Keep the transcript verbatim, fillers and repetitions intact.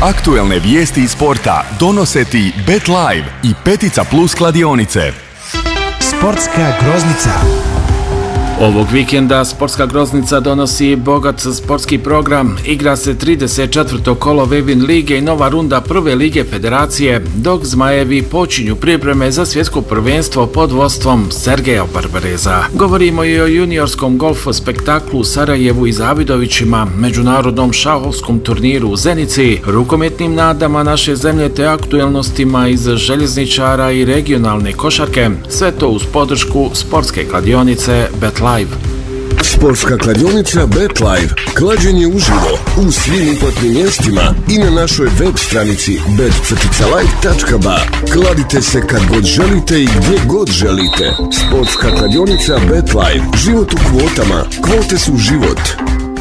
Aktuelne vijesti iz sporta donose ti Bet Live i Petica Plus kladionice. Sportska groznica. Ovog vikenda Sportska groznica donosi bogat sportski program. Igra se trideset četvrto kolo Vevin lige i nova runda prve lige federacije, dok Zmajevi počinju pripreme za svjetsko prvenstvo pod vodstvom Sergeja Barbareza. Govorimo i o juniorskom golf spektaklu u Sarajevu i Zavidovićima, međunarodnom šahovskom turniru u Zenici, rukometnim nadama naše zemlje te aktuelnostima iz željezničara i regionalne košarke. Sve to uz podršku sportske kladionice Bet Live. Sportska kladionica Bet Live. Klađenje uživo u svim uplatnim mjestima i na našoj web stranici bet live tačka ba. Kladite se kad god želite i gdje god želite. Sportska kladionica Bet Live. Život u kvotama. Kvote su život.